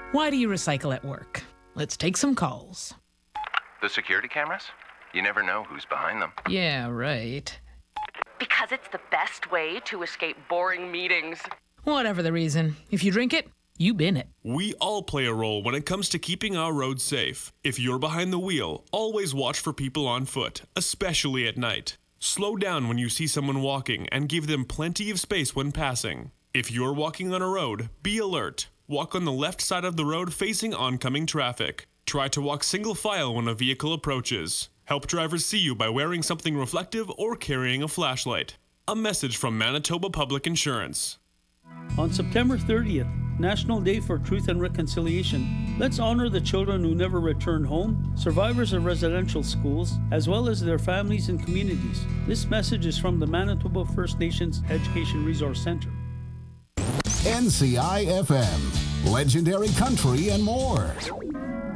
Why do you recycle at work? Let's take some calls. The security cameras? You never know who's behind them. Yeah, right. Because it's the best way to escape boring meetings. Whatever the reason, if you drink it, you bin it. We all play a role when it comes to keeping our roads safe. If you're behind the wheel, always watch for people on foot, especially at night. Slow down when you see someone walking and give them plenty of space when passing. If you're walking on a road, be alert. Walk on the left side of the road facing oncoming traffic. Try to walk single file when a vehicle approaches. Help drivers see you by wearing something reflective or carrying a flashlight. A message from Manitoba Public Insurance. On September 30th, National Day for Truth and Reconciliation, let's honor the children who never returned home, survivors of residential schools, as well as their families and communities. This message is from the Manitoba First Nations Education Resource Center. NCI FM, legendary country and more.